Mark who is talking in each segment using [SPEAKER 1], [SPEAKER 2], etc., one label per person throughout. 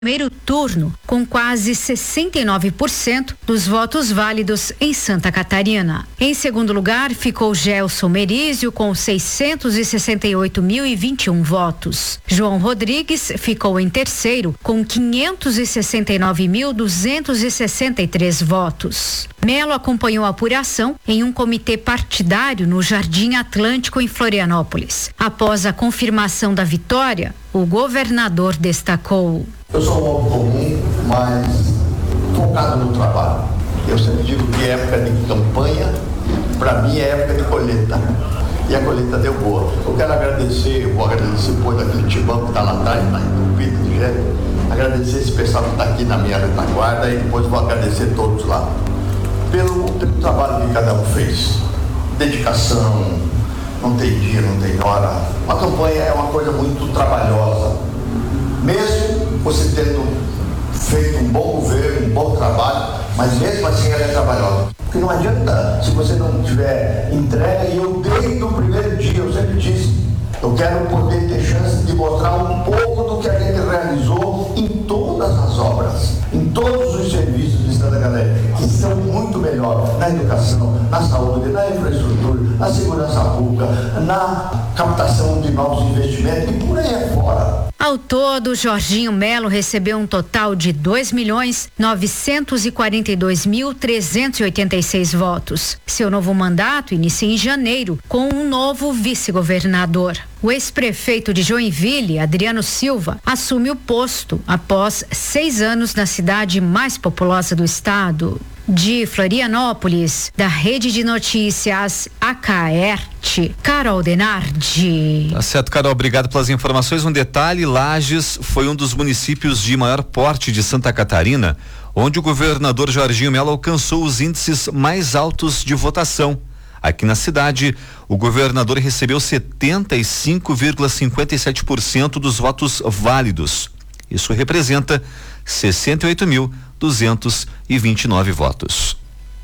[SPEAKER 1] Primeiro turno, com quase 69% dos votos válidos em Santa Catarina. Em segundo lugar, ficou Gelson Merizio com 668.021 votos. João Rodrigues ficou em terceiro com 569.263 votos. Melo acompanhou a apuração em um comitê partidário no Jardim Atlântico, em Florianópolis. Após a confirmação da vitória, o governador destacou:
[SPEAKER 2] eu sou um homem comum, mas focado no trabalho. Eu sempre digo que época de campanha, para mim, é época de colheita. E a colheita deu boa. Eu quero agradecer, vou agradecer depois daquele timão que está lá atrás, no Pito de Gênero, agradecer esse pessoal que está aqui na minha retaguarda e depois vou agradecer todos lá. Pelo trabalho que cada um fez. Dedicação, não tem dia, não tem hora. Uma campanha é uma coisa muito trabalhosa. Mesmo você tendo feito um bom governo, um bom trabalho, mas mesmo assim ela é trabalhosa. Porque não adianta se você não tiver entrega, e eu desde o primeiro dia, eu sempre disse, eu quero poder ter chance de mostrar um pouco do que a gente realizou em todas as obras, em todos os serviços do Estado da Galera, que são muito melhores na educação, na saúde, na infraestrutura, na segurança pública, na captação de novos investimentos e por aí afora.
[SPEAKER 1] Ao todo, Jorginho Melo recebeu um total de 2.942.386 votos. Seu novo mandato inicia em janeiro com um novo vice-governador. O ex-prefeito de Joinville, Adriano Silva, assume o posto após 6 anos na cidade mais populosa do estado. De Florianópolis, da Rede de Notícias Acaerte, Carol Denardi.
[SPEAKER 3] Tá certo, Carol, obrigado pelas informações. Um detalhe: Lages foi um dos municípios de maior porte de Santa Catarina, onde o governador Jorginho Melo alcançou os índices mais altos de votação. Aqui na cidade, o governador recebeu 75,57% dos votos válidos. Isso representa 68.229 votos.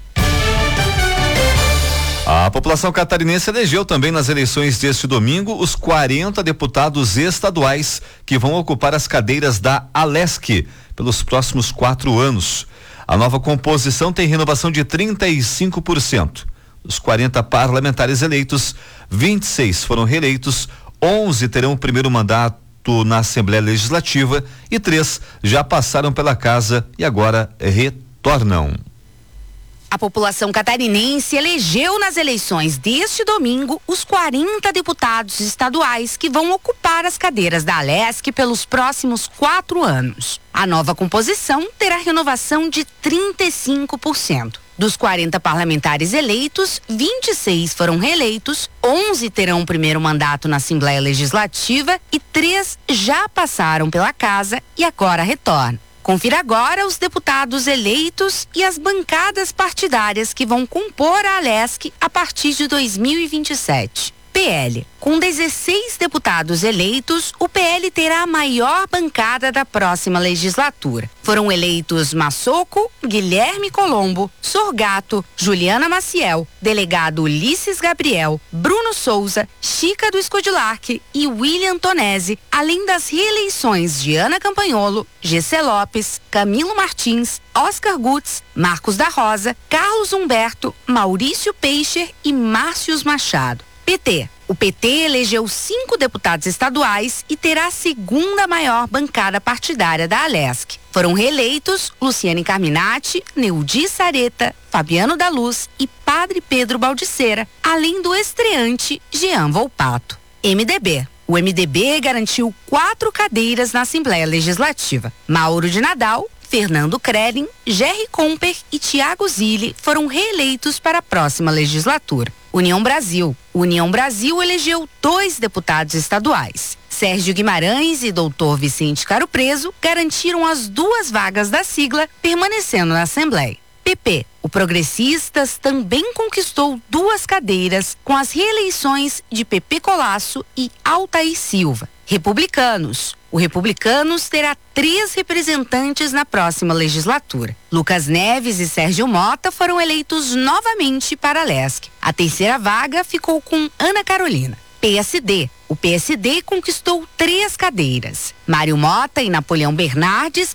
[SPEAKER 3] A população catarinense elegeu também nas eleições deste domingo os 40 deputados estaduais que vão ocupar as cadeiras da Alesc pelos próximos 4 anos. A nova composição tem renovação de 35%. Dos 40 parlamentares eleitos, 26 foram reeleitos, 11 terão o primeiro mandato na Assembleia Legislativa e 3 já passaram pela casa e agora retornam.
[SPEAKER 4] A população catarinense elegeu nas eleições deste domingo os 40 deputados estaduais que vão ocupar as cadeiras da Alesc pelos próximos 4 anos. A nova composição terá renovação de 35%. Dos 40 parlamentares eleitos, 26 foram reeleitos, 11 terão o primeiro mandato na Assembleia Legislativa e 3 já passaram pela casa e agora retornam. Confira agora os deputados eleitos e as bancadas partidárias que vão compor a Alesc a partir de 2027. PL. Com 16 deputados eleitos, o PL terá a maior bancada da próxima legislatura. Foram eleitos Massoco, Guilherme Colombo, Sorgato, Juliana Maciel, delegado Ulisses Gabriel, Bruno Souza, Chica do Escodilarque e William Tonesi, além das reeleições de Ana Campanholo, Gessé Lopes, Camilo Martins, Oscar Gutz, Marcos da Rosa, Carlos Humberto, Maurício Peixer e Márcios Machado. PT. O PT elegeu 5 deputados estaduais e terá a segunda maior bancada partidária da Alesc. Foram reeleitos Luciane Carminati, Neudi Sareta, Fabiano da Luz e Padre Pedro Baldiceira, além do estreante Jean Volpato. MDB. O MDB garantiu 4 cadeiras na Assembleia Legislativa. Mauro de Nadal, Fernando Krelin, Jerry Comper e Tiago Zilli foram reeleitos para a próxima legislatura. União Brasil. União Brasil elegeu 2 deputados estaduais. Sérgio Guimarães e Dr. Vicente Caro Preso garantiram as 2 vagas da sigla, permanecendo na Assembleia. PP. O Progressistas também conquistou 2 cadeiras com as reeleições de Pepe Colasso e Altair Silva. Republicanos. O Republicanos terá 3 representantes na próxima legislatura. Lucas Neves e Sérgio Mota foram eleitos novamente para a Alesc. A terceira vaga ficou com Ana Carolina. PSD. O PSD conquistou 3 cadeiras. Mário Mota e Napoleão Bernardes